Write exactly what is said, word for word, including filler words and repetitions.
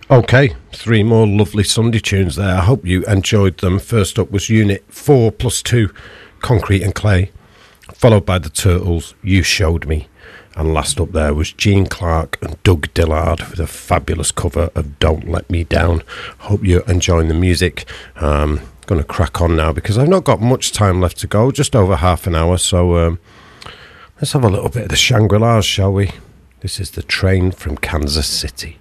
Okay, three more lovely Sunday tunes there. I hope you enjoyed them. First up was Unit four plus two, Concrete and Clay, followed by the Turtles, You Showed Me. And last up there was Gene Clark and Doug Dillard with a fabulous cover of Don't Let Me Down. Hope you're enjoying the music. Um, going to crack on now because I've not got much time left to go, just over half an hour. So um, let's have a little bit of the Shangri-Las, shall we? This is The Train from Kansas City.